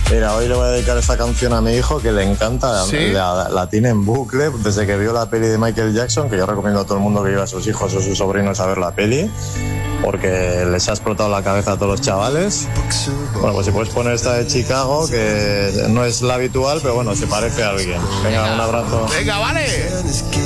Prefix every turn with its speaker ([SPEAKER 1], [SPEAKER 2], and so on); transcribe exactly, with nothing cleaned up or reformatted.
[SPEAKER 1] Mira, hoy le voy a dedicar esta canción a mi hijo que le encanta,
[SPEAKER 2] ¿Sí?
[SPEAKER 1] la, la tiene en bucle desde que vio la peli de Michael Jackson, que yo recomiendo a todo el mundo que lleve a sus hijos o sus sobrinos a ver la peli, porque les ha explotado la cabeza a todos los chavales. Bueno, pues si puedes poner esta de Chicago, que no es la habitual, pero bueno, se parece a alguien. Venga, un abrazo.
[SPEAKER 2] Venga, vale.